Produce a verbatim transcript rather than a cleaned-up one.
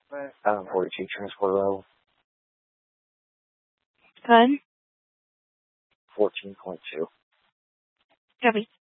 Um, forty-two transport level. Good. fourteen point two. Copy.